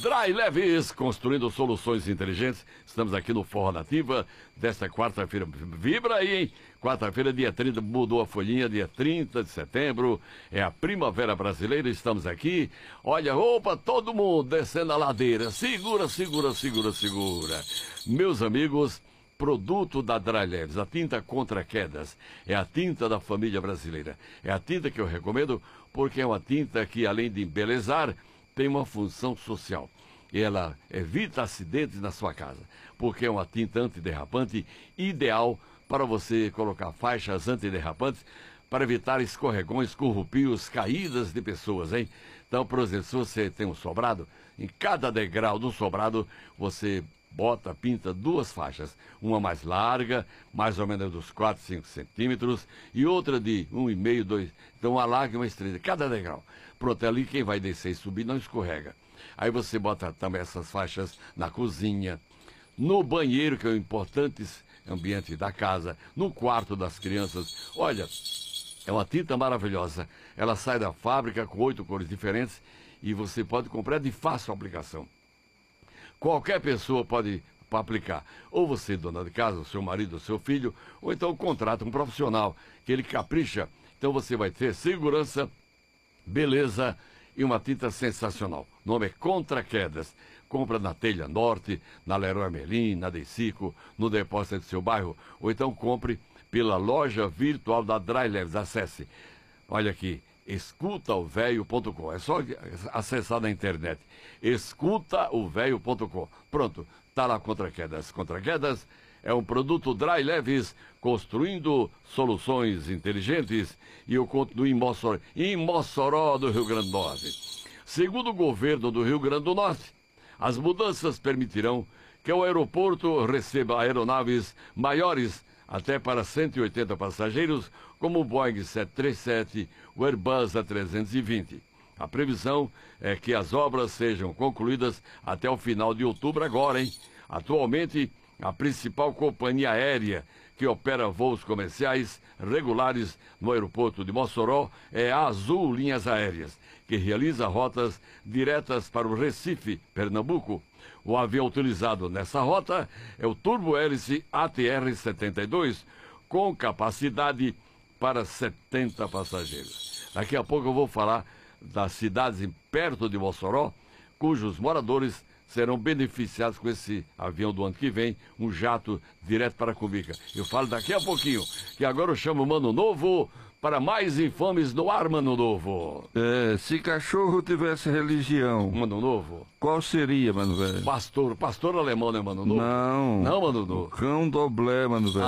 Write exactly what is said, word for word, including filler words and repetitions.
Dry Leves, construindo soluções inteligentes. Estamos aqui no Forró Nativa, desta quarta-feira. Vibra aí, hein? Quarta-feira, dia trinta, mudou a folhinha, dia trinta de setembro. É a primavera brasileira, estamos aqui. Olha, opa, todo mundo descendo a ladeira. Segura, segura, segura, segura. Meus amigos, produto da Dry Leves, a tinta contra quedas. É a tinta da família brasileira. É a tinta que eu recomendo porque é uma tinta que, além de embelezar, tem uma função social. Ela evita acidentes na sua casa, porque é uma tinta antiderrapante ideal para você colocar faixas antiderrapantes para evitar escorregões, corrupios, caídas de pessoas, hein? Então, por exemplo, se você tem um sobrado, em cada degrau do sobrado, você bota, pinta duas faixas, uma mais larga, mais ou menos dos quatro, cinco centímetros, e outra de um e meio, dois, então uma larga e uma estreita, cada degrau. Pronto, ali quem vai descer e subir não escorrega. Aí você bota também essas faixas na cozinha, no banheiro, que é o importante ambiente da casa, no quarto das crianças. Olha, é uma tinta maravilhosa. Ela sai da fábrica com oito cores diferentes e você pode comprar de fácil aplicação. Qualquer pessoa pode aplicar. Ou você, dona de casa, o seu marido, o seu filho, ou então contrata um profissional que ele capricha. Então você vai ter segurança, beleza e uma tinta sensacional. O nome é Contra Quedas. Compra na Telha Norte, na Leroy Merlin, na Decico, no depósito do seu bairro, ou então compre pela loja virtual da Dry Leves. Acesse. Olha aqui. escuta o velho ponto com. É só acessar na internet. escuta o velho ponto com. Pronto, tá lá Contra Quedas. Contra Quedas é um produto Dry Leves, construindo soluções inteligentes. E eu conto do em Mossoró, em Mossoró do Rio Grande do Norte. Segundo o governo do Rio Grande do Norte, as mudanças permitirão que o aeroporto receba aeronaves maiores até para cento e oitenta passageiros, como o Boeing sete três sete, o Airbus A trezentos e vinte. A previsão é que as obras sejam concluídas até o final de outubro agora, hein? Atualmente, a principal companhia aérea que opera voos comerciais regulares no aeroporto de Mossoró é a Azul Linhas Aéreas, que realiza rotas diretas para o Recife, Pernambuco. O avião utilizado nessa rota é o turbo-hélice A T R setenta e dois, com capacidade para setenta passageiros. Daqui a pouco eu vou falar das cidades perto de Mossoró, cujos moradores serão beneficiados com esse avião do ano que vem, um jato direto para a Cumbica. Eu falo daqui a pouquinho, que agora eu chamo o Mano Novo para mais infames no ar, Mano Novo. É, se cachorro tivesse religião, Mano Novo, qual seria, mano velho? pastor, pastor alemão, né, Mano Novo? Não. Não, Mano Novo. Cão doblé, mano velho.